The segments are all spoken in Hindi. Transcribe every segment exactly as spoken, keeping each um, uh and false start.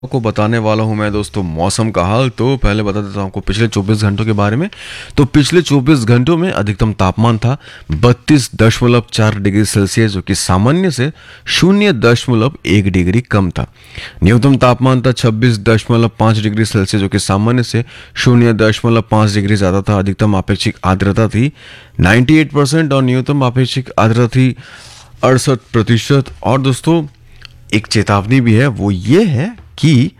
को बताने वाला हूं मैं दोस्तों मौसम का हाल। तो पहले बता देता हूं आपको पिछले चौबीस घंटों के बारे में। तो पिछले चौबीस घंटों में अधिकतम तापमान था बत्तीस दशमलव चार डिग्री सेल्सियस, जो कि सामान्य से शून्य दशमलव एक डिग्री कम था। न्यूनतम तापमान था छब्बीस दशमलव पाँच डिग्री सेल्सियस, जो कि सामान्य से शून्य दशमलव पाँच डिग्री ज्यादा था। अधिकतम आपेक्षिक आर्द्रता थी अट्ठानवे परसेंट और न्यूनतम आपेक्षिक आर्द्रता थी अड़सठ प्रतिशत। और दोस्तों एक चेतावनी भी है, वो ये है कि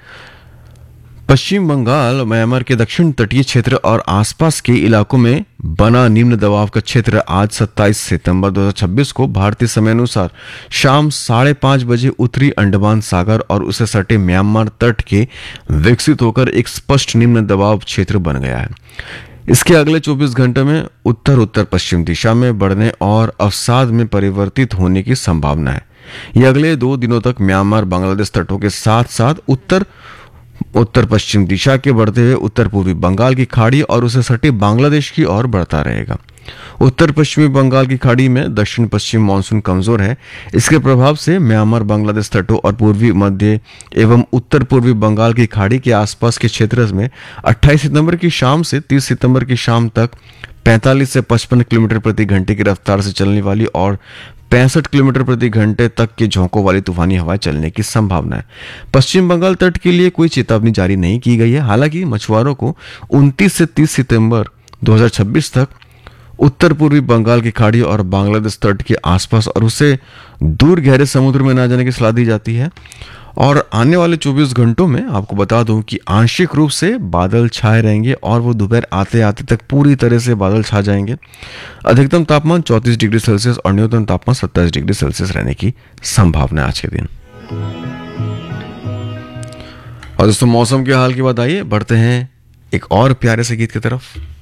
पश्चिम बंगाल, म्यांमार के दक्षिण तटीय क्षेत्र और आसपास के इलाकों में बना निम्न दबाव का क्षेत्र आज सत्ताईस सितंबर दो हज़ार छब्बीस को भारतीय समय अनुसार शाम साढ़े पाँच बजे उत्तरी अंडमान सागर और उसे सटे म्यांमार तट के विकसित होकर एक स्पष्ट निम्न दबाव क्षेत्र बन गया है। इसके अगले चौबीस घंटे में उत्तर उत्तर पश्चिम दिशा में बढ़ने और अवसाद में परिवर्तित होने की संभावना है। ये अगले दो दिनों तक म्यांमार बांग्लादेश तटों के साथ साथ उत्तर उत्तर पश्चिम दिशा के बढ़ते हुए उत्तर पूर्वी बंगाल की खाड़ी और उसे सटे बांग्लादेश की ओर बढ़ता रहेगा। उत्तर पश्चिमी बंगाल की खाड़ी में दक्षिण पश्चिम मानसून कमजोर है। इसके प्रभाव से म्यांमार बांग्लादेश तटों और पूर्वी मध्य एवं उत्तर पूर्वी बंगाल की खाड़ी के आसपास के क्षेत्र में अट्ठाईस सितंबर की शाम से तीस सितंबर की शाम तक पैंतालीस से पचपन किलोमीटर प्रति घंटे की रफ्तार से चलने वाली और पैंसठ किलोमीटर प्रति घंटे तक के झोंकों वाली तूफानी हवाएं चलने की संभावना है। पश्चिम बंगाल तट के लिए कोई चेतावनी जारी नहीं की गई है। हालांकि मछुआरों को उनतीस से तीस सितंबर दो हज़ार छब्बीस तक उत्तर पूर्वी बंगाल की खाड़ी और बांग्लादेश तट के आसपास और उससे दूर गहरे समुद्र में ना जाने की सलाह दी जाती है। और आने वाले चौबीस घंटों में आपको बता दूं कि आंशिक रूप से बादल छाए रहेंगे और वो दोपहर आते आते तक पूरी तरह से बादल छा जाएंगे। अधिकतम तापमान चौंतीस डिग्री सेल्सियस और न्यूनतम तापमान सत्ताईस डिग्री सेल्सियस रहने की संभावना है आज के दिन। और दोस्तों मौसम के हाल की बात, आइए बढ़ते हैं एक और प्यारे से गीत की तरफ।